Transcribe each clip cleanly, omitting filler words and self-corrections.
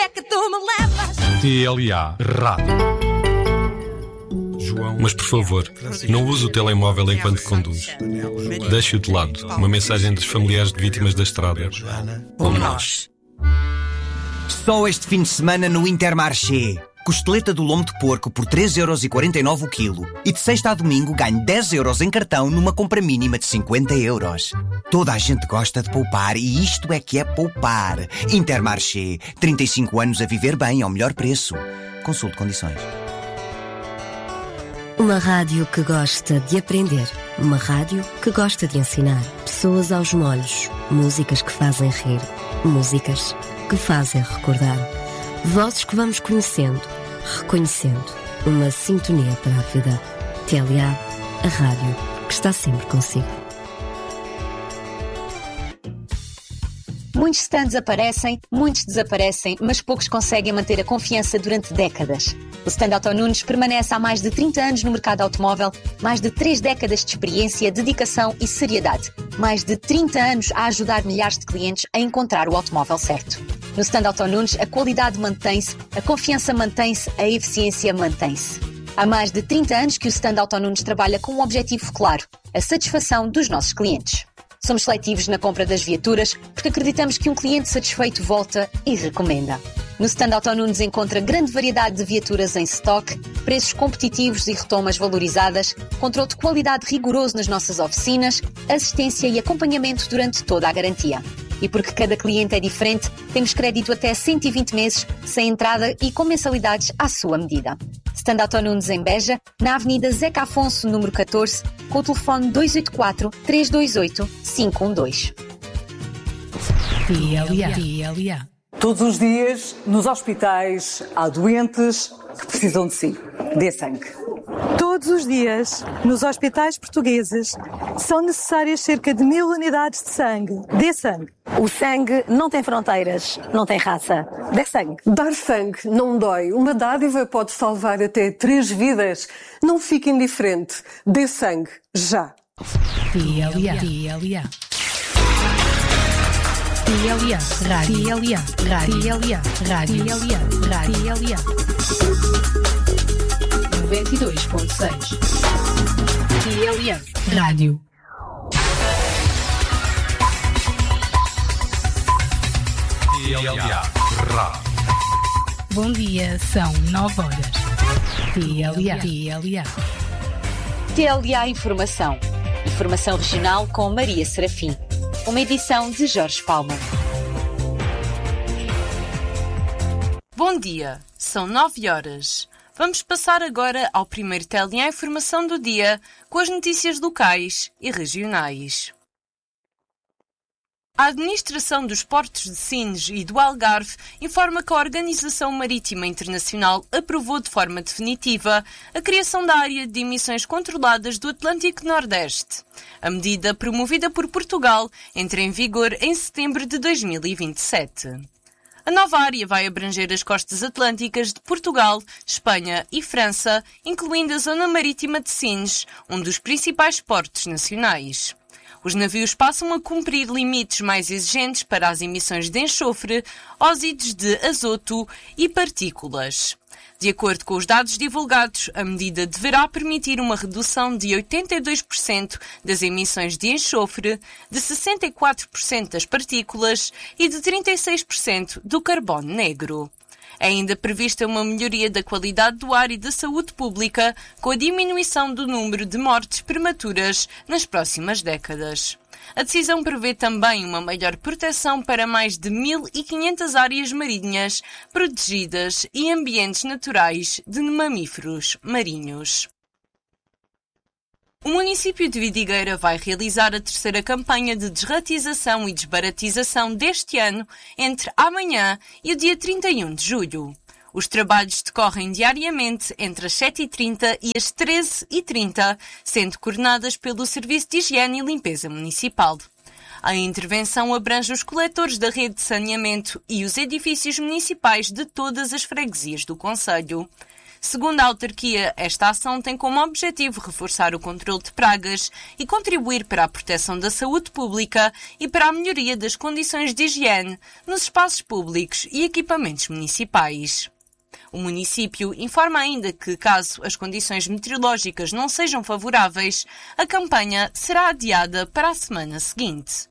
é que tu me levas? TLA Rádio. Mas por favor, não use o telemóvel enquanto conduz. Deixe-o de lado. Uma mensagem dos familiares de vítimas da estrada. Como nós. Só este fim de semana no Intermarché. Costeleta do lombo de porco por 3,49€ o quilo. E de sexta a domingo ganho 10€ em cartão numa compra mínima de 50€. Toda a gente gosta de poupar e isto é que é poupar. Intermarché. 35 anos a viver bem ao melhor preço. Consulte condições. Uma rádio que gosta de aprender. Uma rádio que gosta de ensinar. Pessoas aos molhos. Músicas que fazem rir. Músicas que fazem recordar. Vozes que vamos conhecendo, reconhecendo. Uma sintonia para a vida. TLA, a rádio que está sempre consigo. Muitos stands aparecem, muitos desaparecem, mas poucos conseguem manter a confiança durante décadas. O stand Auto Nunes permanece há mais de 30 anos no mercado automóvel, mais de 3 décadas de experiência, dedicação e seriedade. Mais de 30 anos a ajudar milhares de clientes a encontrar o automóvel certo. No stand Auto Nunes, a qualidade mantém-se, a confiança mantém-se, a eficiência mantém-se. Há mais de 30 anos que o stand Auto Nunes trabalha com um objetivo claro, a satisfação dos nossos clientes. Somos seletivos na compra das viaturas porque acreditamos que um cliente satisfeito volta e recomenda. No stand Auto Nunes encontra grande variedade de viaturas em stock, preços competitivos e retomas valorizadas, controle de qualidade rigoroso nas nossas oficinas, assistência e acompanhamento durante toda a garantia. E porque cada cliente é diferente, temos crédito até 120 meses, sem entrada e com mensalidades à sua medida. Stand Auto Nunes em Beja, na Avenida Zeca Afonso, número 14, com o telefone 284-328-512. TLA. Todos os dias, nos hospitais, há doentes que precisam de si. Dê sangue. Todos os dias, nos hospitais portugueses, são necessárias cerca de 1000 unidades de sangue. Dê sangue. O sangue não tem fronteiras, não tem raça. Dê sangue. Dar sangue não dói. Uma dádiva pode salvar até 3 vidas. Não fique indiferente. Dê sangue. Já. TLA. Rádio. 92.6. TLA Rádio. TLA Rádio. Bom dia, são 9 horas. TLA. TLA Informação. Informação regional com Maria Serafim. Uma edição de Jorge Palma. Bom dia, são 9 horas. Vamos passar agora ao primeiro TLA Informação do dia, com as notícias locais e regionais. A Administração dos Portos de Sines e do Algarve informa que a Organização Marítima Internacional aprovou de forma definitiva a criação da Área de Emissões Controladas do Atlântico Nordeste. A medida, promovida por Portugal, entra em vigor em setembro de 2027. A nova área vai abranger as costas atlânticas de Portugal, Espanha e França, incluindo a zona marítima de Sines, um dos principais portos nacionais. Os navios passam a cumprir limites mais exigentes para as emissões de enxofre, óxidos de azoto e partículas. De acordo com os dados divulgados, a medida deverá permitir uma redução de 82% das emissões de enxofre, de 64% das partículas e de 36% do carbono negro. É ainda prevista uma melhoria da qualidade do ar e da saúde pública, com a diminuição do número de mortes prematuras nas próximas décadas. A decisão prevê também uma maior proteção para mais de 1.500 áreas marinhas protegidas e ambientes naturais de mamíferos marinhos. O município de Vidigueira vai realizar a terceira campanha de desratização e desbaratização deste ano entre amanhã e o dia 31 de julho. Os trabalhos decorrem diariamente entre as 7h30 e as 13h30, sendo coordenadas pelo Serviço de Higiene e Limpeza Municipal. A intervenção abrange os coletores da rede de saneamento e os edifícios municipais de todas as freguesias do concelho. Segundo a autarquia, esta ação tem como objetivo reforçar o controle de pragas e contribuir para a proteção da saúde pública e para a melhoria das condições de higiene nos espaços públicos e equipamentos municipais. O município informa ainda que, caso as condições meteorológicas não sejam favoráveis, a campanha será adiada para a semana seguinte.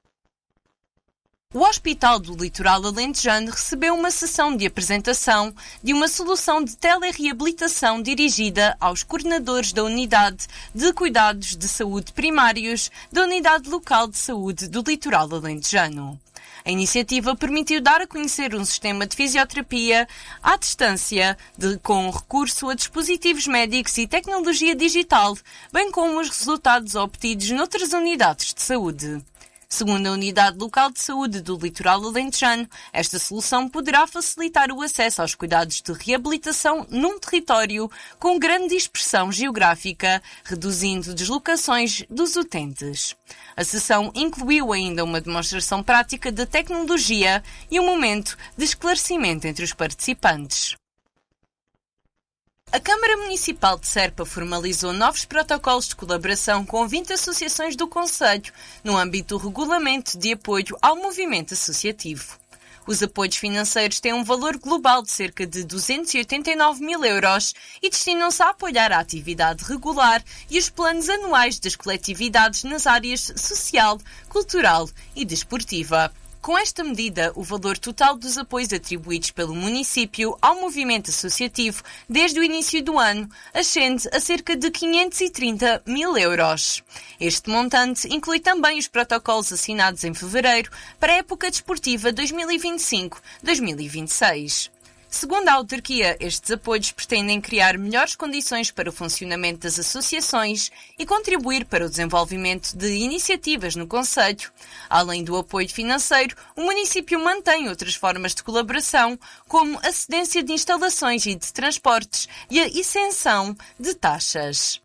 O Hospital do Litoral Alentejano recebeu uma sessão de apresentação de uma solução de telereabilitação dirigida aos coordenadores da Unidade de Cuidados de Saúde Primários da Unidade Local de Saúde do Litoral Alentejano. A iniciativa permitiu dar a conhecer um sistema de fisioterapia à distância, com recurso a dispositivos médicos e tecnologia digital, bem como os resultados obtidos noutras unidades de saúde. Segundo a Unidade Local de Saúde do Litoral Alentejano, esta solução poderá facilitar o acesso aos cuidados de reabilitação num território com grande dispersão geográfica, reduzindo deslocações dos utentes. A sessão incluiu ainda uma demonstração prática da tecnologia e um momento de esclarecimento entre os participantes. A Câmara Municipal de Serpa formalizou novos protocolos de colaboração com 20 associações do concelho no âmbito do regulamento de apoio ao movimento associativo. Os apoios financeiros têm um valor global de cerca de 289 mil euros e destinam-se a apoiar a atividade regular e os planos anuais das coletividades nas áreas social, cultural e desportiva. Com esta medida, o valor total dos apoios atribuídos pelo município ao movimento associativo desde o início do ano ascende a cerca de 530 mil euros. Este montante inclui também os protocolos assinados em fevereiro para a época desportiva 2025-2026. Segundo a autarquia, estes apoios pretendem criar melhores condições para o funcionamento das associações e contribuir para o desenvolvimento de iniciativas no concelho. Além do apoio financeiro, o município mantém outras formas de colaboração, como a cedência de instalações e de transportes e a isenção de taxas.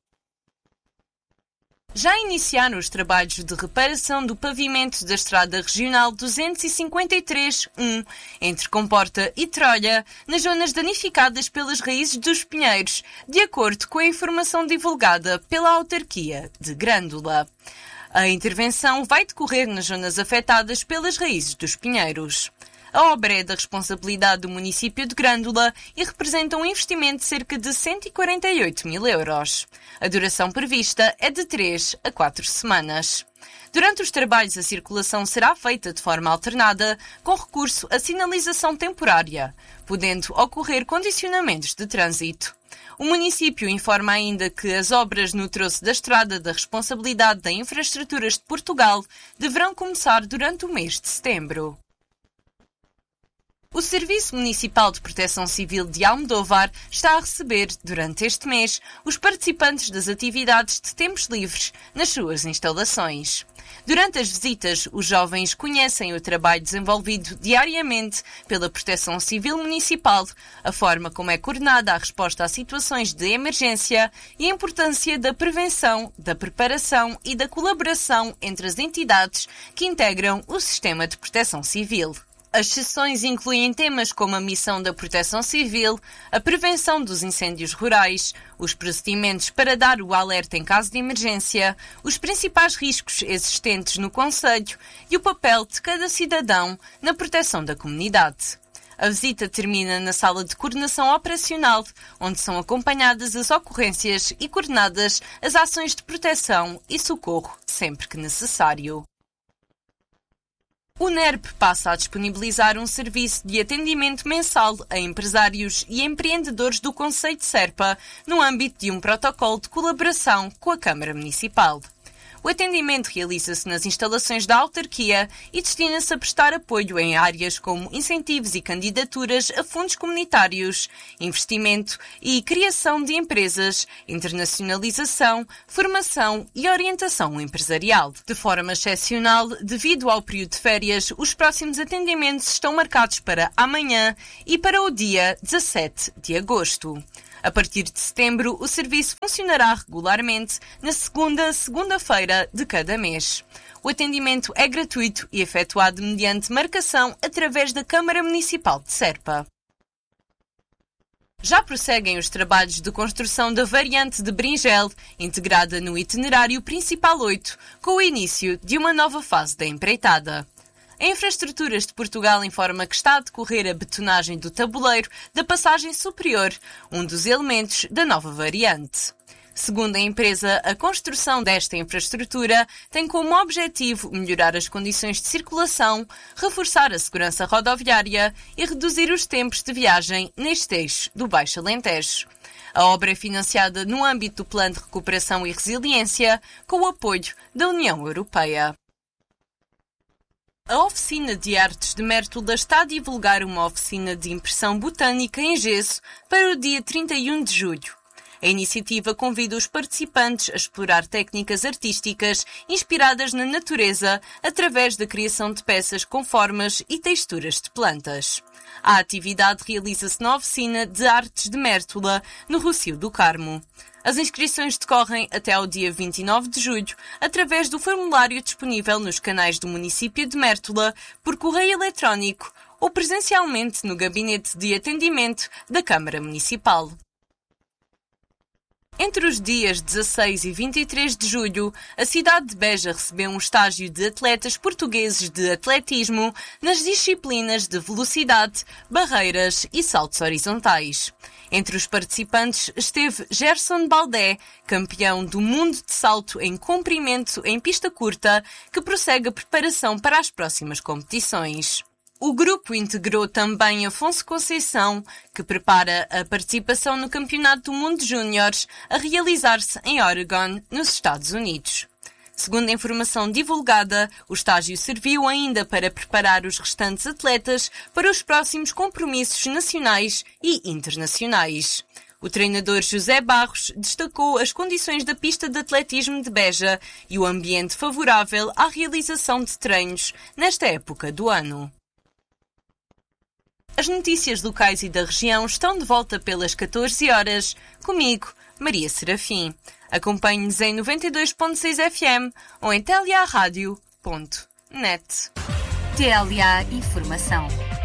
Já iniciaram os trabalhos de reparação do pavimento da Estrada Regional 253-1 entre Comporta e Trolha, nas zonas danificadas pelas raízes dos pinheiros, de acordo com a informação divulgada pela autarquia de Grândola. A intervenção vai decorrer nas zonas afetadas pelas raízes dos pinheiros. A obra é da responsabilidade do município de Grândola e representa um investimento de cerca de 148 mil euros. A duração prevista é de 3 a 4 semanas. Durante os trabalhos, a circulação será feita de forma alternada, com recurso à sinalização temporária, podendo ocorrer condicionamentos de trânsito. O município informa ainda que as obras no troço da estrada da responsabilidade da Infraestruturas de Portugal deverão começar durante o mês de setembro. O Serviço Municipal de Proteção Civil de Almodóvar está a receber, durante este mês, os participantes das atividades de tempos livres nas suas instalações. Durante as visitas, os jovens conhecem o trabalho desenvolvido diariamente pela Proteção Civil Municipal, a forma como é coordenada a resposta a situações de emergência e a importância da prevenção, da preparação e da colaboração entre as entidades que integram o sistema de proteção civil. As sessões incluem temas como a missão da Proteção Civil, a prevenção dos incêndios rurais, os procedimentos para dar o alerta em caso de emergência, os principais riscos existentes no concelho e o papel de cada cidadão na proteção da comunidade. A visita termina na sala de coordenação operacional, onde são acompanhadas as ocorrências e coordenadas as ações de proteção e socorro sempre que necessário. O NERP passa a disponibilizar um serviço de atendimento mensal a empresários e empreendedores do concelho de Serpa no âmbito de um protocolo de colaboração com a Câmara Municipal. O atendimento realiza-se nas instalações da autarquia e destina-se a prestar apoio em áreas como incentivos e candidaturas a fundos comunitários, investimento e criação de empresas, internacionalização, formação e orientação empresarial. De forma excepcional, devido ao período de férias, os próximos atendimentos estão marcados para amanhã e para o dia 17 de agosto. A partir de setembro, o serviço funcionará regularmente na segunda-feira de cada mês. O atendimento é gratuito e efetuado mediante marcação através da Câmara Municipal de Serpa. Já prosseguem os trabalhos de construção da variante de Bringel, integrada no itinerário principal 8, com o início de uma nova fase da empreitada. A Infraestruturas de Portugal informa que está a decorrer a betonagem do tabuleiro da passagem superior, um dos elementos da nova variante. Segundo a empresa, a construção desta infraestrutura tem como objetivo melhorar as condições de circulação, reforçar a segurança rodoviária e reduzir os tempos de viagem neste eixo do Baixo Alentejo. A obra é financiada no âmbito do Plano de Recuperação e Resiliência, com o apoio da União Europeia. A Oficina de Artes de Mértola está a divulgar uma oficina de impressão botânica em gesso para o dia 31 de julho. A iniciativa convida os participantes a explorar técnicas artísticas inspiradas na natureza através da criação de peças com formas e texturas de plantas. A atividade realiza-se na Oficina de Artes de Mértola, no Rossio do Carmo. As inscrições decorrem até ao dia 29 de julho, através do formulário disponível nos canais do município de Mértola, por correio eletrónico ou presencialmente no gabinete de atendimento da Câmara Municipal. Entre os dias 16 e 23 de julho, a cidade de Beja recebeu um estágio de atletas portugueses de atletismo nas disciplinas de velocidade, barreiras e saltos horizontais. Entre os participantes esteve Gerson Baldé, campeão do mundo de salto em comprimento em pista curta, que prossegue a preparação para as próximas competições. O grupo integrou também Afonso Conceição, que prepara a participação no Campeonato do Mundo Júniores a realizar-se em Oregon, nos Estados Unidos. Segundo a informação divulgada, o estágio serviu ainda para preparar os restantes atletas para os próximos compromissos nacionais e internacionais. O treinador José Barros destacou as condições da pista de atletismo de Beja e o ambiente favorável à realização de treinos nesta época do ano. As notícias locais e da região estão de volta pelas 14 horas. Comigo, Maria Serafim. Acompanhe-nos em 92.6 FM ou em teliaradio.net. TLA Informação.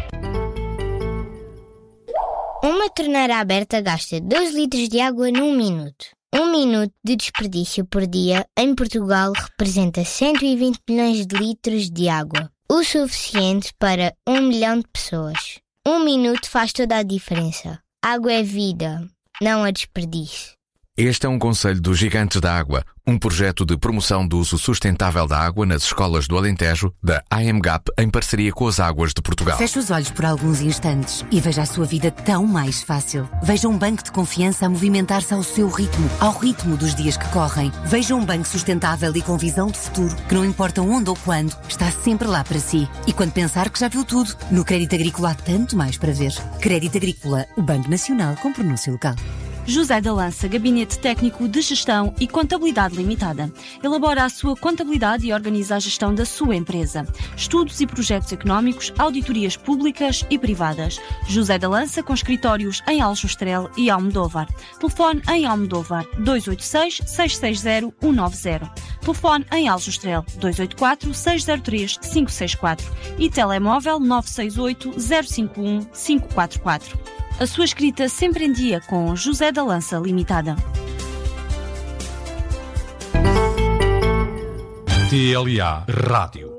Uma torneira aberta gasta 2 litros de água num minuto. 1 minuto de desperdício por dia em Portugal representa 120 milhões de litros de água. O suficiente para 1 milhão de pessoas. 1 minuto faz toda a diferença. Água é vida, não a desperdício. Este é um conselho dos Gigantes da Água, um projeto de promoção do uso sustentável da água nas escolas do Alentejo, da AMGAP, em parceria com as Águas de Portugal. Feche os olhos por alguns instantes e veja a sua vida tão mais fácil. Veja um banco de confiança a movimentar-se ao seu ritmo, ao ritmo dos dias que correm. Veja um banco sustentável e com visão de futuro, que não importa onde ou quando, está sempre lá para si. E quando pensar que já viu tudo, no Crédito Agrícola há tanto mais para ver. Crédito Agrícola, o Banco Nacional com pronúncio local. José da Lança, Gabinete Técnico de Gestão e Contabilidade Limitada. Elabora a sua contabilidade e organiza a gestão da sua empresa. Estudos e projetos económicos, auditorias públicas e privadas. José da Lança, com escritórios em Aljustrel e Almodóvar. Telefone em Almodóvar 286-660-190. Telefone em Aljustrel 284-603-564 e telemóvel 968-051-544. A sua escrita sempre em dia com José da Lança Limitada. TLA Rádio.